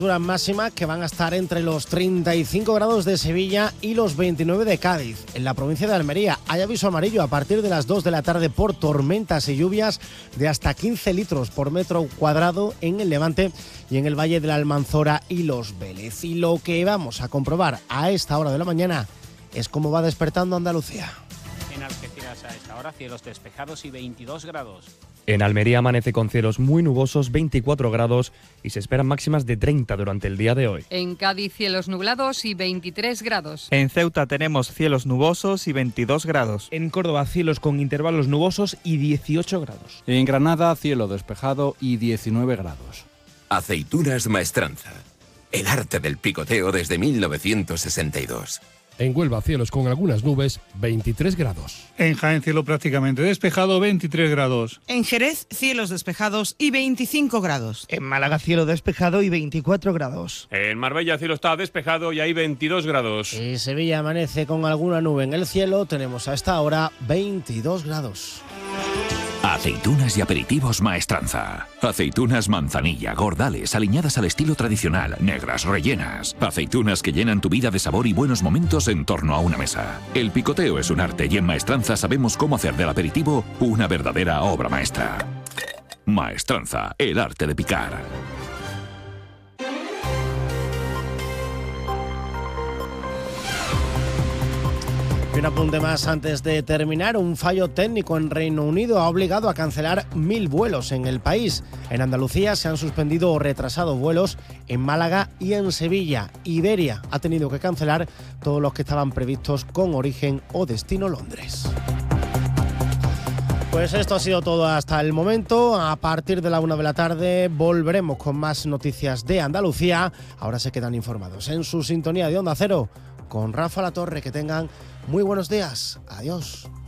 Máximas que van a estar entre los 35 grados de Sevilla y los 29 de Cádiz. En la provincia de Almería hay aviso amarillo a partir de las 2 de la tarde por tormentas y lluvias de hasta 15 litros por metro cuadrado en el Levante y en el Valle de la Almanzora y Los Vélez. Y lo que vamos a comprobar a esta hora de la mañana es cómo va despertando Andalucía. En Algeciras a esta hora cielos despejados y 22 grados. En Almería amanece con cielos muy nubosos, 24 grados, y se esperan máximas de 30 durante el día de hoy. En Cádiz cielos nublados y 23 grados. En Ceuta tenemos cielos nubosos y 22 grados. En Córdoba cielos con intervalos nubosos y 18 grados. En Granada cielo despejado y 19 grados. Aceitunas Maestranza. El arte del picoteo desde 1962. En Huelva, cielos con algunas nubes, 23 grados. En Jaén, cielo prácticamente despejado, 23 grados. En Jerez, cielos despejados y 25 grados. En Málaga, cielo despejado y 24 grados. En Marbella, cielo está despejado y hay 22 grados. En Sevilla amanece con alguna nube en el cielo, tenemos a esta hora 22 grados. Aceitunas y aperitivos Maestranza. Aceitunas manzanilla, gordales, aliñadas al estilo tradicional, negras, rellenas. Aceitunas que llenan tu vida de sabor y buenos momentos en torno a una mesa. El picoteo es un arte y en Maestranza sabemos cómo hacer del aperitivo una verdadera obra maestra. Maestranza, el arte de picar. Y un apunte más antes de terminar. Un fallo técnico en Reino Unido ha obligado a cancelar 1.000 vuelos en el país. En Andalucía se han suspendido o retrasado vuelos en Málaga y en Sevilla. Iberia ha tenido que cancelar todos los que estaban previstos con origen o destino Londres. Pues esto ha sido todo hasta el momento. A partir de la 1 de la tarde volveremos con más noticias de Andalucía. Ahora se quedan informados en su sintonía de Onda Cero con Rafa Latorre. Que tengan muy buenos días. Adiós.